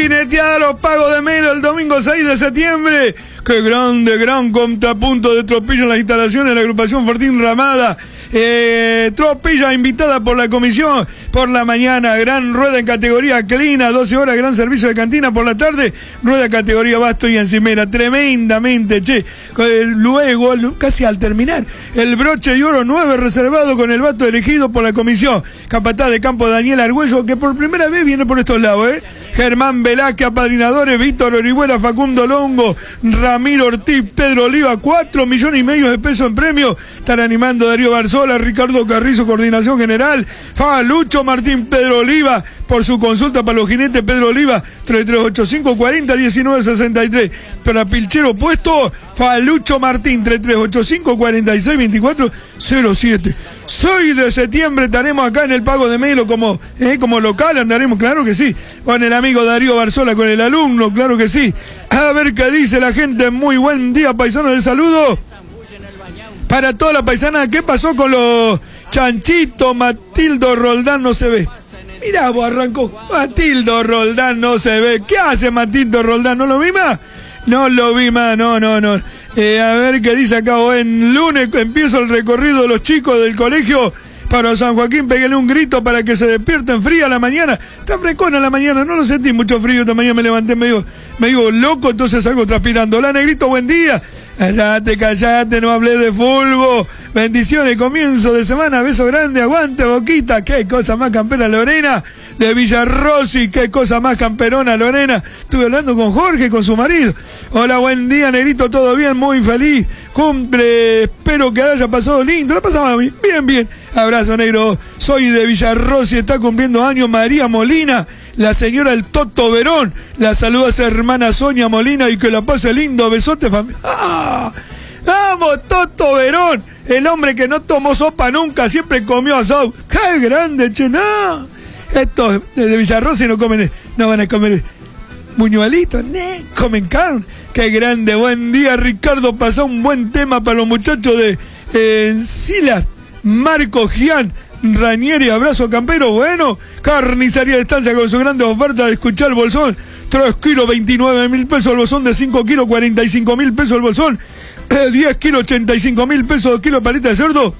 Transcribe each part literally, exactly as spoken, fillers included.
jineteada los pagos de Melo el domingo seis de septiembre. Qué grande, gran contrapunto de Tropilla en las instalaciones de la agrupación Fortín Ramada. Eh, Tropilla invitada por la comisión por la mañana, gran rueda en categoría Clina, doce horas, gran servicio de cantina por la tarde, rueda categoría Basto y Encimera, tremendamente, che. Eh, luego, casi al terminar, el broche de oro nueve reservado con el Basto elegido por la comisión, capataz de campo Daniel Argüello, que por primera vez viene por estos lados, eh. Germán Velázquez, apadrinadores, Víctor Orihuela, Facundo Longo, Ramiro Ortiz, Pedro Oliva, cuatro millones y medio de pesos en premio. Están animando Darío Barzola, Ricardo Carrizo, coordinación general, Falucho Martín, Pedro Oliva, por su consulta para los jinetes, Pedro Oliva, tres tres ocho cinco cuarenta diecinueve sesenta y tres. Para Pilchero puesto, Falucho Martín, tres tres ocho cinco cuarenta y seis veinticuatro cero siete. seis de septiembre estaremos acá en el Pago de Melo como, eh, como local, andaremos, claro que sí, con el amigo Darío Barzola, con el alumno, claro que sí. A ver qué dice la gente. Muy buen día, paisanos, de saludo para toda la paisana. ¿Qué pasó con los chanchitos? Matildo Roldán no se ve. Mirá, vos arrancó. Matildo Roldán no se ve. ¿Qué hace Matildo Roldán? ¿No lo vi más? No lo vi más, no, no, no. Eh, a ver qué dice acá. En lunes empiezo el recorrido de los chicos del colegio para San Joaquín. Péguenle un grito para que se despierten fría a la mañana. Está frescona a la mañana, no lo sentí mucho frío. Esta mañana me levanté medio, medio loco, entonces salgo transpirando. Hola, Negrito, buen día. Callate, callate, no hablé de fútbol. Bendiciones, comienzo de semana, beso grande, aguante, Boquita. Qué cosa más campera, Lorena, de Villarrossi, qué cosa más camperona, Lorena. Estuve hablando con Jorge, con su marido. Hola, buen día, Negrito, todo bien, muy feliz. Cumple, espero que haya pasado lindo. ¿Lo pasamos bien? Bien, bien. Abrazo, negro. Soy de Villarrossi, está cumpliendo años María Molina, la señora El Toto Verón. La saluda a su hermana Sonia Molina y que la pase lindo. Besote, familia. ¡Ah! ¡Vamos, Toto Verón! El hombre que no tomó sopa nunca, siempre comió asado. ¡Qué grande, che! ¡No! Estos de Villarrossi no comen, no van a comer buñuelitos, ne, comen carne. ¡Qué grande! Buen día, Ricardo. Pasó un buen tema para los muchachos de eh, Silas, Marco Gian, Ranieri, abrazo campero. Bueno, carnicería de Estancia con su grande oferta de escuchar el bolsón. tres kilos, veintinueve mil pesos el bolsón, de cinco kilos, cuarenta y cinco mil pesos el bolsón. diez kilos, ochenta y cinco mil pesos, dos kilos de paleta de cerdo,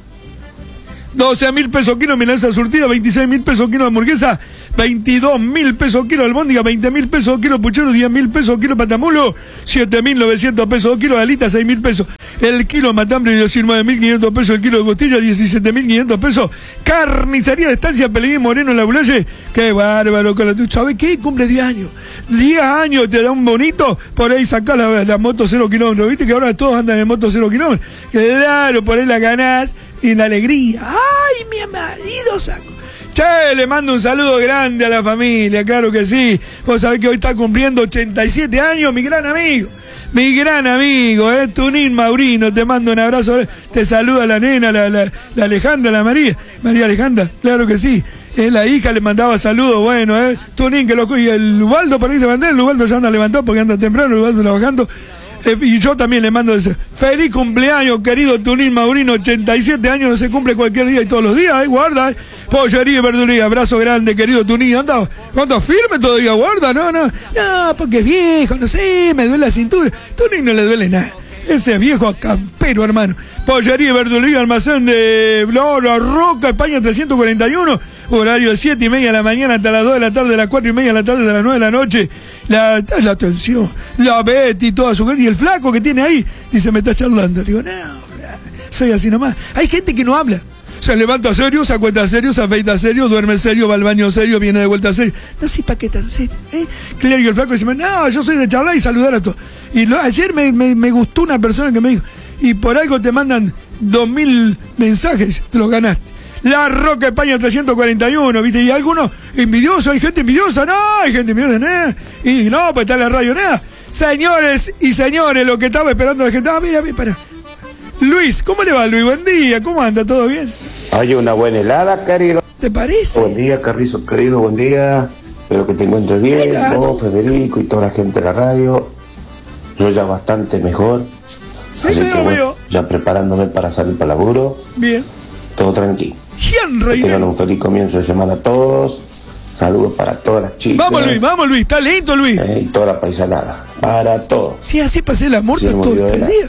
doce mil pesos kilo milanesa surtida, veintiséis mil pesos kilo de hamburguesa, veintidós mil pesos kilo de albóndiga, veinte mil pesos kilo de puchero, diez mil pesos kilo de patamulo, siete mil novecientos pesos kilo de alitas, seis mil pesos el kilo de matambre, diecinueve mil quinientos pesos el kilo de costilla, diecisiete mil quinientos pesos. Carnicería de Estancia Pellegrín Moreno en la Bulaye. Qué bárbaro, ¿sabes qué? Cumple diez años. diez años te da un bonito, por ahí sacás la, la moto cero kilómetros. ¿Viste que ahora todos andan en moto cero kilómetros? Claro, por ahí la ganás y la alegría. ¡Ay, mi marido saco! Che, le mando un saludo grande a la familia, claro que sí. Vos sabés que hoy está cumpliendo ochenta y siete años mi gran amigo. Mi gran amigo, eh, Tunín Maurino, te mando un abrazo, te saluda la nena, la, la, la Alejandra, la María, María Alejandra, claro que sí, eh, la hija le mandaba saludos, bueno, eh, Tunín, que lo y el Ubaldo por ahí te mandé, el Ubaldo ya anda levantado porque anda temprano, el Ubaldo trabajando, eh, y yo también le mando ese feliz cumpleaños, querido Tunín Maurino, ochenta y siete años, no se cumple cualquier día y todos los días, eh, guarda, eh. Pollería y verduría, abrazo grande, querido Tunín. Anda, ¿cuánto firme todavía? Guarda, no, no. No, porque es viejo, no sé, me duele la cintura. Tunín no le duele nada. Ese viejo campero, hermano. Pollería y verduría, almacén de Blora, Roca, España trescientos cuarenta y uno. Horario de siete y media de la mañana hasta las dos de la tarde, de las cuatro y media de la tarde, de las nueve de la noche. La, la atención, la Betty y toda su gente. Y el flaco que tiene ahí, dice, me está charlando. Digo, no, soy así nomás. Hay gente que no habla. Se levanta serio, se acuesta serio, se afeita serio, duerme serio, va al baño serio, viene de vuelta serio. No sé para qué tan serio, ¿eh? Claro, y el flaco dice, no, yo soy de charlar y saludar a todos. Y lo, ayer me, me, me gustó una persona que me dijo, y por algo te mandan dos mil mensajes, te los ganaste. La Roca España trescientos cuarenta y uno, ¿viste? Y algunos envidiosos, hay gente envidiosa, no, hay gente envidiosa, nada. Y no, pues está en la radio, nada. Señores y señores, lo que estaba esperando la gente, ah, mira, mira, para. Luis, ¿cómo le va, Luis? Buen día, ¿cómo anda? ¿Todo bien? Hay una buena helada, querido. ¿Te parece? Buen día, Carrizo, querido, buen día. Espero que te encuentres bien, Mira. Vos, Federico y toda la gente de la radio. Yo ya bastante mejor. Sí, así veo, que bueno, veo. ya preparándome para salir para laburo. Bien. Todo tranquilo. ¿Quién, Que Reina? tengan un feliz comienzo de semana a todos. Saludos para todas las chicas. Vamos Luis, vamos Luis, está lento Luis. Eh, y toda la paisanada. Para todos. Sí, así pasé la muerte Sí, todo este día.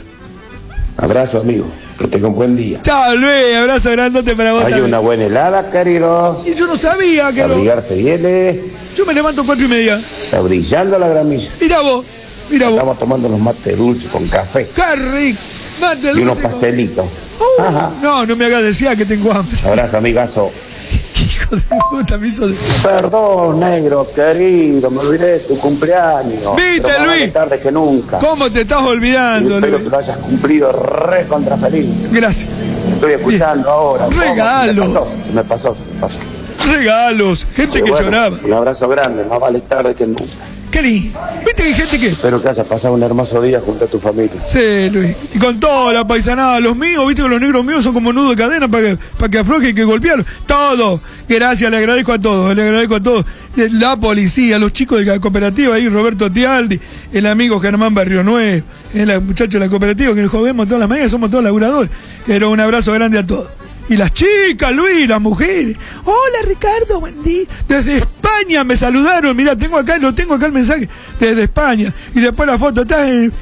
Abrazo, amigo. Que tenga un buen día. Chao Luis, abrazo grandote para vos. Hay también. una buena helada, querido. Y yo no sabía que lo... Abrigarse viene. Yo me levanto cuatro y media. Está brillando la gramilla. Mira vos, mira vos. Estamos tomando unos mates dulces con café. Qué rico. Mate Y unos dulce con- pastelitos. Uh, Ajá. no, no me hagas decir que tengo hambre. Abrazo, amigazo. Hijo de puta, me hizo de... Perdón, negro, querido, me olvidé de tu cumpleaños. ¿Viste, Pero más Luis? vale tarde que nunca. ¿Cómo te estás Y olvidando, espero Luis? que lo hayas cumplido re contra feliz. Gracias. Estoy escuchando ahora. ¿Cómo? Regalos. Se me pasó, se me pasó, se me pasó. Regalos, gente Y que bueno, lloraba. Un abrazo grande, más vale tarde que nunca. Qué lindo. ¿Viste que hay gente que... Espero que hayas pasado un hermoso día junto a tu familia. Sí, Luis. Y con toda la paisanada, los míos, viste que los negros míos son como nudo de cadena para que, para que afloje y que golpearlo. Todo. Gracias, le agradezco a todos, le agradezco a todos. La policía, los chicos de la cooperativa ahí, Roberto Tialdi, el amigo Germán Barrio Nuevo, el muchacho de la cooperativa que nos jodemos todas las mañanas, somos todos laburadores. Pero un abrazo grande a todos. Y las chicas, Luis, las mujeres. Hola, Ricardo, buen día. Desde España me saludaron. Mirá, tengo acá, lo tengo acá el mensaje. Desde España. Y después la foto. Está en...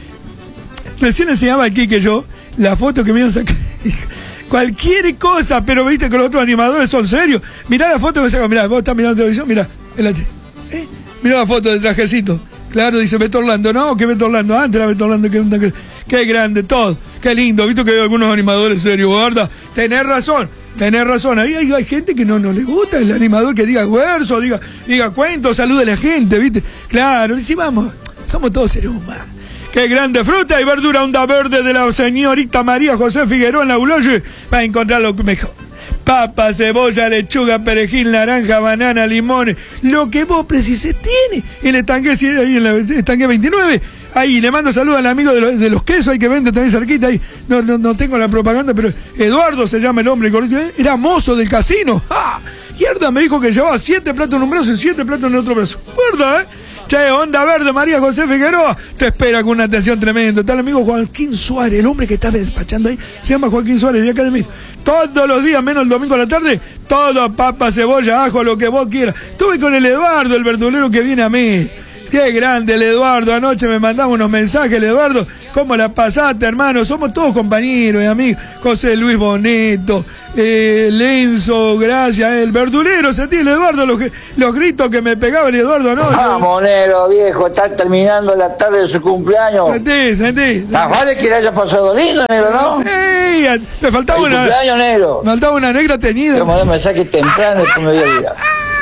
Recién enseñaba aquí que yo la foto que me iban a sacar. Cualquier cosa, pero viste que los otros animadores son serios. Mirá la foto que sacan. Mirá, vos estás mirando televisión. Mirá, espérate. ¿Eh? Mirá la foto del trajecito. Claro, dice Beto Orlando. No, que Beto Orlando. Antes era Beto Orlando. Que, que, qué grande, todo. Qué lindo. Visto que hay algunos animadores serios, ¿verdad? Tenés razón. Tenés razón. Ahí hay, hay gente que no, no le gusta el animador que diga verso, diga, diga cuentos, salude a la gente, ¿viste? Claro, y si vamos, somos todos seres humanos. Qué grande fruta y verdura, onda verde de la señorita María José Figueroa en la Buloye. Va a encontrar lo mejor. Papa, cebolla, lechuga, perejil, naranja, banana, limón, lo que vos precises tiene. El estanque, ahí en el estanque veintinueve. Ahí le mando saludos al amigo de los, de los quesos, ahí que vende también cerquita. Ahí no, no, no tengo la propaganda, pero Eduardo se llama el hombre, gordito, ¿eh? Era mozo del casino. ¡Ah! Mierda, me dijo que llevaba siete platos en un brazo y siete platos en el otro brazo. ¿Verdad, eh? Che, onda verde, María José Figueroa, te espera con una atención tremenda. Está el amigo Joaquín Suárez, el hombre que está despachando ahí, se llama Joaquín Suárez de acá de mí. Todos los días, menos el domingo a la tarde, todo, papa, cebolla, ajo, lo que vos quieras. Estuve con el Eduardo, el verdulero que viene a mí. Qué grande el Eduardo, anoche me mandaba unos mensajes el Eduardo, ¿cómo la pasaste, hermano? Somos todos compañeros y amigos. José Luis Boneto, eh, Lenzo, gracias, el verdulero, sentí el Eduardo, los, los gritos que me pegaba el Eduardo anoche. Ah, monero, viejo, está terminando la tarde de su cumpleaños. Sentí, sentí. Más vale que le haya pasado lindo, negro, ¿no? Sí, me faltaba ¡Feliz una, cumpleaños, negro! me faltaba una negra teñida. Te mandé un mensaje temprano después me dio vida.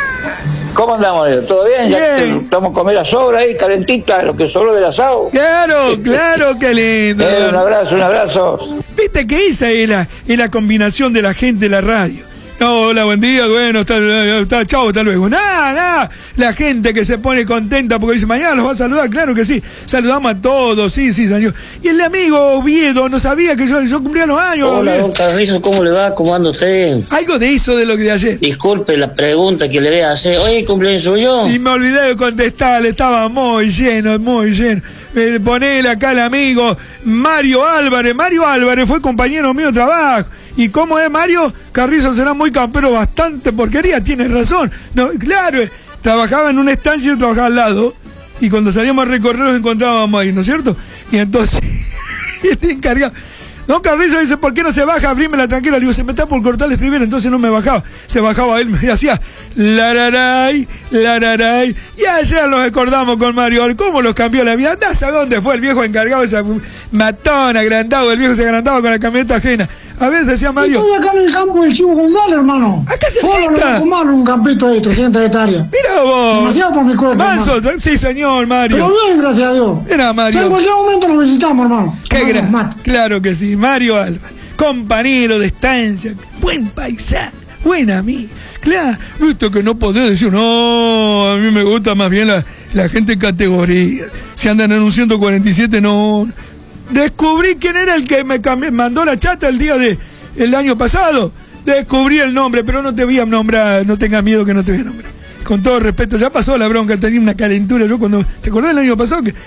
¿Cómo andamos, negro? ¿Todo bien? Ya Bien. te, vamos a comer a sobra ahí, calentita, lo que sobró del asado. Claro, claro, qué lindo. Eh, un abrazo, un abrazo. ¿Viste que esa es la, es la combinación de la gente de la radio? No, hola, buen día, bueno, está, está, chao, hasta luego. Nada, nada. La gente que se pone contenta porque dice, mañana los va a saludar, claro que sí. Saludamos a todos, sí, sí, señor. Y el amigo Oviedo no sabía que yo, yo cumplía los años. Hola, Oviedo. don Carrizo, ¿cómo le va? ¿Cómo anda usted? Algo de eso de lo que de ayer. Disculpe la pregunta que le voy a hacer. Oye, ¿cumpleaños suyo? Y me olvidé de contestarle, estaba muy lleno, muy lleno. Eh, ponele acá al amigo Mario Álvarez. Mario Álvarez fue compañero mío de trabajo. ¿Y cómo es, Mario? Carrizo será muy campero, bastante porquería, tiene razón. No, claro, eh, trabajaba en una estancia y yo trabajaba al lado. Y cuando salíamos a recorrer nos encontrábamos ahí, ¿no es cierto? Y entonces, el encargado... Don Carrizo dice, ¿por qué no se baja? Abrímela tranquila. Le digo, se me está por cortar el estribillo, entonces no me bajaba. Se bajaba él, me hacía lararay, lararay. Y ayer nos acordamos con Mario, cómo los cambió la vida. Andá, ¿a dónde fue el viejo encargado? Esa matón, agrandado, el viejo se agrandaba con la camioneta ajena. A veces decía Mario... Estoy acá en el campo del Chivo González, hermano. Acá se Solo quita. lo fumar un campito ahí, trescientas hectáreas. Mira vos. Demasiado por mi cuenta, Manso, hermano. sí señor, Mario. Pero bien, gracias a Dios. Era Mario. O sea, en cualquier momento nos visitamos, hermano. Qué Tomamos gran, mate. claro que sí, Mario Álvarez, compañero de estancia, buen paisano, buen amigo. Claro, viste que no podés decir, no, a mí me gusta más bien la, la gente en categoría. Si andan en un ciento cuarenta y siete, no. Descubrí quién era el que me cambió, mandó la chata el día de el año pasado. Descubrí el nombre, pero no te voy a nombrar, no tengas miedo que no te voy a nombrar. Con todo respeto, ya pasó la bronca, tenía una calentura yo cuando. ¿Te acordás del año pasado que,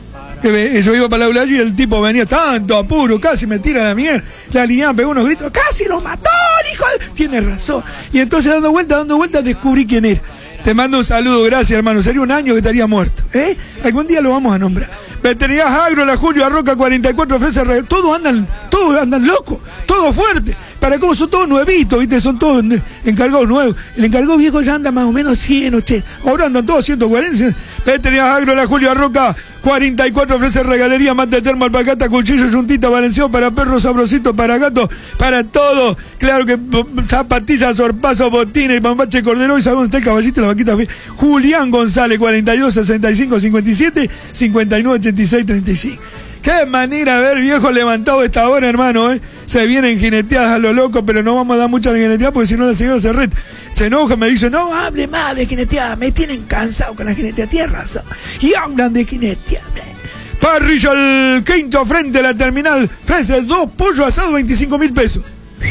que yo iba para la aula y el tipo venía tanto apuro, casi me tira la mierda? La niña pegó unos gritos, casi lo mató, el hijo de... Tienes razón. Y entonces dando vueltas, dando vueltas, descubrí quién era. Te mando un saludo, gracias, hermano. Sería un año que estaría muerto, ¿eh? Algún día lo vamos a nombrar. Veterinaria Agro, la Julio Arroca cuarenta y cuatro ofrece, todos andan, todos andan locos, todos fuertes. Para cómo son todos nuevitos, ¿viste? Son todos encargados nuevos. El encargado viejo ya anda más o menos cien, ochenta. Ahora andan todos ciento cuarenta. Veterinaria Agro, la Julio Arroca cuarenta y cuatro ofrece regalería, mate termo, alpacata, cuchillo, yuntita, balanceado para perros, sabrosito, para gatos, para todo. Claro que zapatillas, sorpasos, botines, pambache, cordero y sabemos está el caballito y la vaquita. Julián González, cuarenta y dos, sesenta y cinco, cincuenta y siete, cincuenta y nueve, ochenta y seis, treinta y cinco. Qué manera de ver viejo levantado esta hora, hermano, ¿eh? Se vienen jineteadas a lo loco, pero no vamos a dar mucha jineteada porque si no la señora se ret, se enoja, me dice, no hable más de jineteada, me tienen cansado con la jineteada, tienes razón. Y hablan de jineteada. Parrilla el quinto frente a la terminal, ofrece dos pollos asados, veinticinco mil pesos.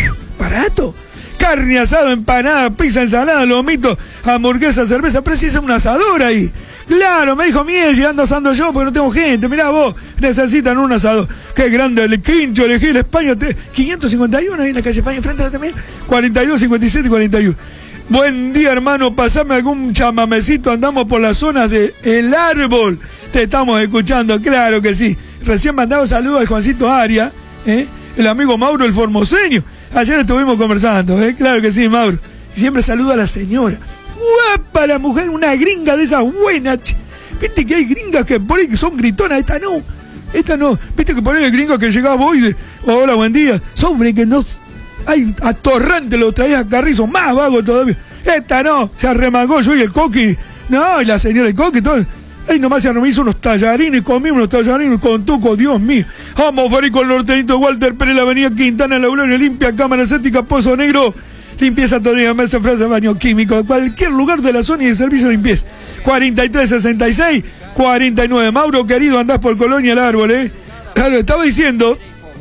Barato. Carne asada, empanada, pizza, ensalada, lomito, hamburguesa, cerveza, precisa un asador ahí. Claro, me dijo Miel, ando asando yo porque no tengo gente. Mirá vos, necesitan un asador. Qué grande el quincho, elegí el España, quinientos cincuenta y uno ahí en la calle España, enfrente de la terminal, cuarenta y dos, cincuenta y siete, cuarenta y uno. Buen día, hermano, pasame algún chamamecito, andamos por las zonas de El Árbol. Te estamos escuchando, claro que sí. Recién mandado saludos a Juancito Aria, ¿eh? El amigo Mauro el Formoseño. Ayer estuvimos conversando, ¿eh? Claro que sí, Mauro. Siempre saluda a la señora. Guapa la mujer, una gringa de esas buenas. Viste que hay gringas que por ahí son gritonas, esta no. Esta no. Viste que por ahí hay gringas que llegaba hoy de hola, buen día. Sobre que no hay atorrante, lo traía a Carrizo, más vago todavía. Esta no, se arremangó yo y el Coqui. No, y la señora el Coqui, todo. Ahí nomás se me hizo unos tallarines, comimos unos tallarines con tuco, Dios mío. Vamos, Férico, el norteñito Walter Pérez, la avenida Quintana, la Gloria Limpia, Cámara Estética, Pozo Negro. Limpieza todavía, mesa, frase, baño químico, cualquier lugar de la zona y de servicio de limpieza. cuarenta y tres, sesenta y seis, cuarenta y nueve. Mauro, querido, andás por Colonia El Árbol, ¿eh? Claro, estaba diciendo.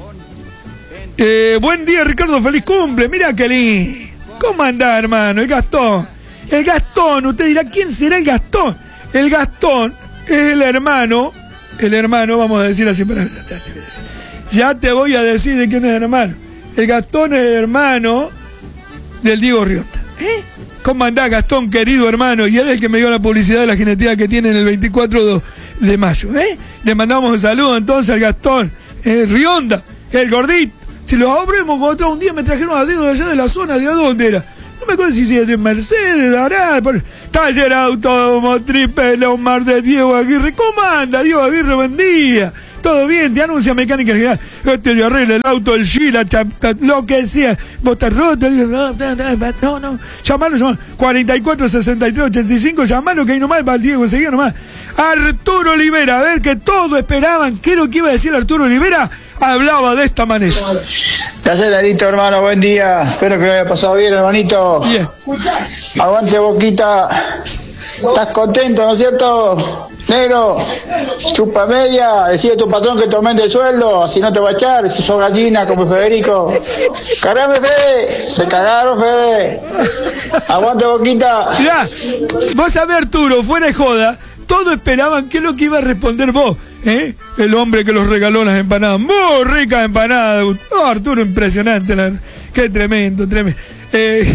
Eh, buen día, Ricardo, feliz cumple. Mira qué lindo. ¿Cómo andás, hermano? El Gastón. El Gastón, usted dirá, ¿quién será el Gastón? El Gastón es el hermano, el hermano, vamos a decir así para. Ya te voy a decir de quién es el hermano. El Gastón es el hermano del Diego Rionda. ¿Eh? ¿Cómo andás, Gastón, querido hermano? Y él es el que me dio la publicidad de la jineteada que tiene en el veinticuatro de mayo. ¿Eh? Le mandamos un saludo entonces al Gastón. Eh, Rionda, el gordito. Si los abrimos contra un día me trajeron a dedo allá de la zona, ¿de dónde era? No me acuerdo si es de Mercedes, de Ará, por... Taller Automotriz Pelomar de Diego Aguirre. ¿Cómo anda, Diego Aguirre? Buen día. Todo bien, te anuncia Mecánica General. Este le arregla el auto, el Gila, lo que sea. Vos estás roto. No, no. Llamalo, llamalo. cuarenta y cuatro, sesenta y tres, ochenta y cinco. Llamalo que ahí nomás va el Diego, enseguida nomás. Arturo Olivera, a ver que todos esperaban. ¿Qué es lo que iba a decir Arturo Olivera? Hablaba de esta manera. Gracias, Larito, hermano, buen día. Espero que lo haya pasado bien, hermanito. Bien. Aguante, Boquita. ¿Estás contento, no es cierto? Negro, chupa media, decide a tu patrón que te aumente el sueldo, así no te va a echar, si sos gallina como Federico. Carame, Fede, se cagaron, Fede. Aguante, Boquita. Mirá, vos sabés, Arturo, fuera de joda, todos esperaban qué es lo que iba a responder vos. ¿Eh? El hombre que los regaló las empanadas, muy ricas empanadas. Oh, Arturo, impresionante, la... qué tremendo, tremendo. Eh...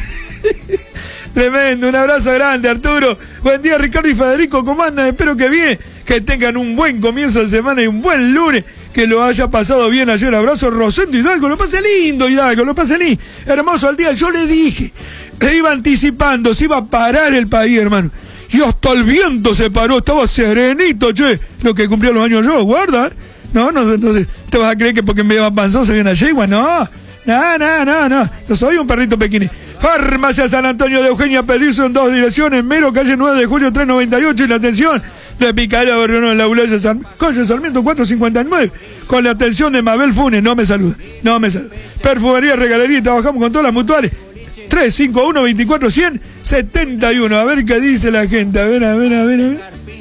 tremendo, un abrazo grande, Arturo. Buen día, Ricardo y Federico, ¿cómo andan? Espero que bien, que tengan un buen comienzo de semana y un buen lunes, que lo haya pasado bien ayer. Abrazo, Rosendo Hidalgo, lo pasé lindo, Hidalgo, lo pasé lindo. Hermoso al día, yo le dije, le iba anticipando, se iba a parar el país, hermano. Y hasta el viento se paró, estaba serenito, che, lo que cumplió los años yo, guarda. No, no, no, te vas a creer que porque me lleva panzón se viene a yegua, no. No, no, no, no, yo soy un perrito pequeño. Farmacia San Antonio de Eugenia Pedizo en dos direcciones, Mero, calle nueve de julio tres noventa y ocho, y la atención de Picaria Berrión en la Ulaya San... Coche Sarmiento cuatrocientos cincuenta y nueve, con la atención de Mabel Funes, no me saluda, no me saluda. Perfumería, regalería, y trabajamos con todas las mutuales. tres cinco uno, veinticuatro, cien, setenta y uno. A ver qué dice la gente. A ver, a ver, a ver, a ver.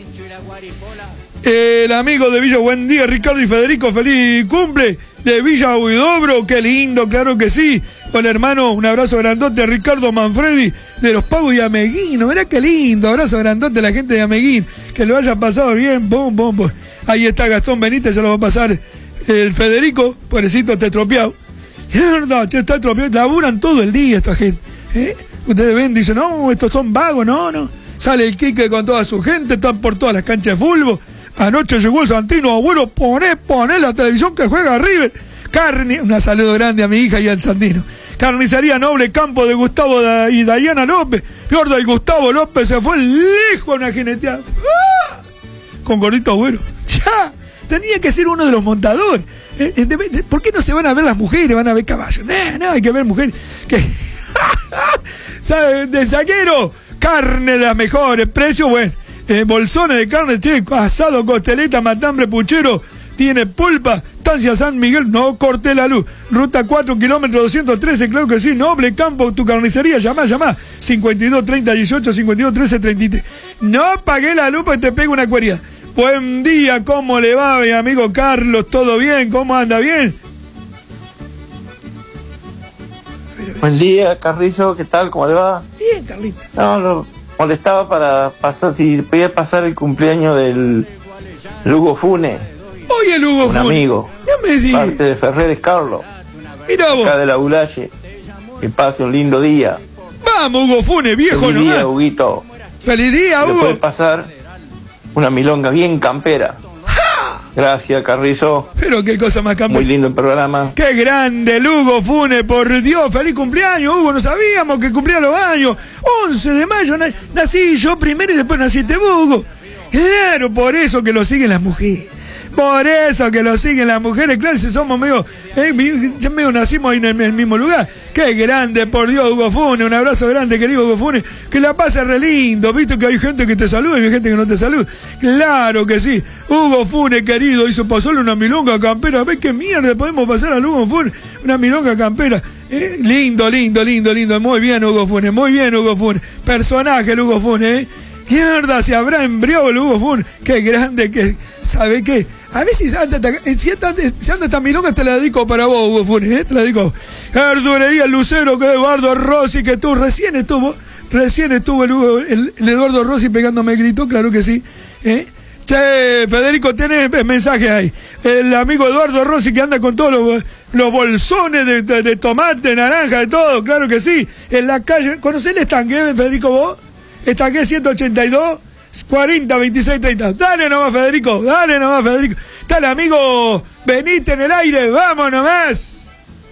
El amigo de Villa, buen día, Ricardo y Federico, feliz cumple. De Villa Huidobro, qué lindo, claro que sí. Hola, hermano, un abrazo grandote a Ricardo Manfredi de los Pagos de Ameguino. Mirá qué lindo, abrazo grandote a la gente de Ameguín. Que lo haya pasado bien, bom, bom, bom. Ahí está Gastón Benítez, ya lo va a pasar el Federico, pobrecito, está estropeado. Es verdad, che, está estropeado. Laburan todo el día esta gente. ¿Eh? Ustedes ven, dicen, no, estos son vagos, no, no. Sale el Quique con toda su gente, están por todas las canchas de fútbol. Anoche llegó el Santino, abuelo, poné, poné la televisión que juega River. Carni, un saludo grande a mi hija y al Santino. Carnicería Noble Campo de Gustavo da, y Dayana López. Piorda y Gustavo López se fue lejos a una jineteada. ¡Ah! Con Gordito Abuelo. Ya, tenía que ser uno de los montadores. Eh, eh, de, de, ¿Por qué no se van a ver las mujeres? Van a ver caballos. No, no, hay que ver mujeres. Que... ¿Sabe? De saquero, carne de las mejores. Precio, bueno. Eh, bolsones de carne, che, asado, costeleta, matambre, puchero. Tiene pulpa, Estancia San Miguel, no corté la luz. Ruta cuatro, kilómetro doscientos trece, claro que sí. Noble Campo, tu carnicería, llamá, llamá. cincuenta y dos, treinta, dieciocho, cincuenta y dos, trece, treinta y tres. No pagué la luz porque te pego una cuería. Buen día, ¿cómo le va, mi amigo Carlos? ¿Todo bien? ¿Cómo anda? ¿Bien? Buen día, Carrizo, ¿qué tal? ¿Cómo le va? Bien, Carlito. No, lo molestaba para pasar, si podía pasar el cumpleaños del Lugo Fune. Oye, Lugo un Fune. amigo. No me digas. Parte de Ferreres Carlos. Mira vos. Acá de la Bulaye. Que pase un lindo día. Vamos, Hugo Fune, viejo Feliz nomás. día, Huguito. Feliz día, Le Hugo. puede pasar una milonga bien campera. Gracias, Carrizo. Pero qué cosa más campera. Muy lindo el programa. Qué grande, Lugo Fune, por Dios, feliz cumpleaños, Hugo, no sabíamos que cumplía los años. once de mayo na- nací yo primero y después naciste vos, Hugo. Claro, por eso que lo siguen las mujeres. Por eso que lo siguen las mujeres, claro, si somos medio, eh, ya medio nacimos ahí en el, en el mismo lugar. Qué grande, por Dios, Hugo Fune, un abrazo grande, querido Hugo Fune, que la pase re lindo, viste que hay gente que te saluda y hay gente que no te saluda. Claro que sí, Hugo Fune, querido, hizo pasarle una milonga campera, ¿ves qué mierda podemos pasar a Hugo Fune? Una milonga campera, eh, lindo, lindo, lindo, lindo, muy bien Hugo Fune, muy bien Hugo Fune, personaje el Hugo Fune, eh. Mierda, se habrá embriagado el Hugo Fune, qué grande, que, ¿sabe qué? A ver si anda, si anda, si anda esta milonga te la dedico para vos, Hugo Fune, ¿eh? Te la dedico. Verdulería Lucero, que Eduardo Rossi, que tú recién estuvo, recién estuvo el, Hugo, el, el Eduardo Rossi pegándome grito, claro que sí. ¿eh? Che, Federico, tenés mensajes ahí. El amigo Eduardo Rossi que anda con todos los, los bolsones de, de, de tomate, naranja, de todo, claro que sí. En la calle, ¿conocés el estanque, Federico, vos? Estanque ciento ochenta y dos. cuarenta, veintiséis, treinta. Dale nomás, Federico. Dale nomás, Federico. Dale, amigo. Venite en el aire. Vamos nomás.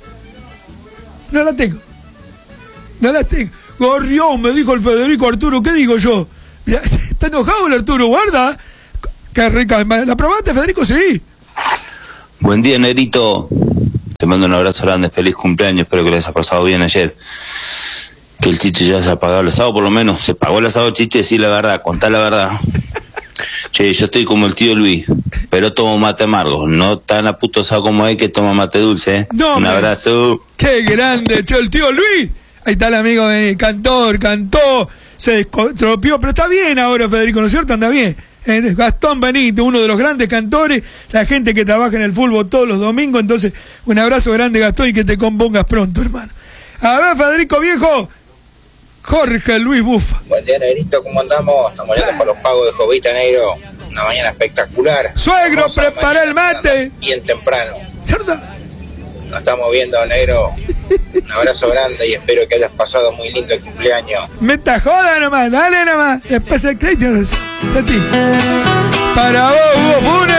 No la tengo. No la tengo. Gorrión, me dijo el Federico Arturo. ¿Qué digo yo? ¿Está enojado el Arturo? Guarda. Qué rica. ¿La probaste, Federico? Sí. Buen día, Negrito. Te mando un abrazo grande. Feliz cumpleaños. Espero que les haya pasado bien ayer. Que el Chiche ya se ha pagado el asado, por lo menos. ¿Se pagó el asado, Chiche? Sí, la verdad, contá la verdad. Che, yo estoy como el tío Luis, pero tomo mate amargo. No tan a puto asado como él que toma mate dulce, ¿eh? No, un me... abrazo. ¡Qué grande, che, el tío Luis! Ahí está el amigo, eh, cantor, cantó, se estropeó, pero está bien ahora, Federico, ¿no es cierto? Anda bien. Eh, Gastón Benito, uno de los grandes cantores, la gente que trabaja en el fútbol todos los domingos, entonces, un abrazo grande, Gastón, y que te compongas pronto, hermano. A ver, Federico, viejo. Jorge Luis Bufa. Buen día, Negrito, ¿cómo andamos? Estamos yendo por los pagos de Jovita, Negro. Una mañana espectacular. Suegro, prepara el mate. Bien temprano. ¿Cierto? Nos estamos viendo, Negro. Un abrazo grande y espero que hayas pasado muy lindo el cumpleaños. Me está joda nomás, dale nomás. Después el crédito. Sentí. Para vos, Hugo Fune.